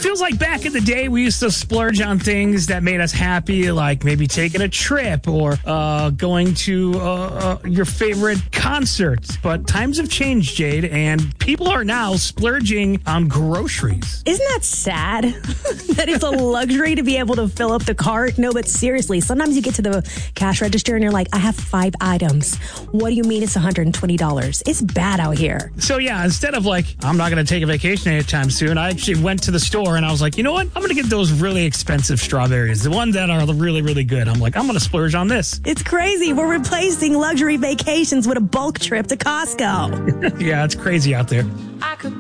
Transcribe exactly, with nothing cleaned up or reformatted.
feels like back in the day, we used to splurge on things that made us happy, like maybe taking a trip or uh, going to uh, uh, your favorite concert. But times have changed, Jade, and people are now splurging on groceries. Isn't that sad? That it's a luxury to be able to fill up the cart? No, but seriously, sometimes you get to the cash register and you're like, I have five items. What do you mean it's one hundred twenty dollars? It's bad out here. So yeah, instead of like, I'm not going to take a vacation anytime soon, I actually went to the store and I was like, you know what? I'm going to get those really expensive strawberries, the ones that are really, really good. I'm like, I'm going to splurge on this. It's crazy. We're replacing luxury vacations with a bulk trip to Costco. Yeah, it's crazy out there. I could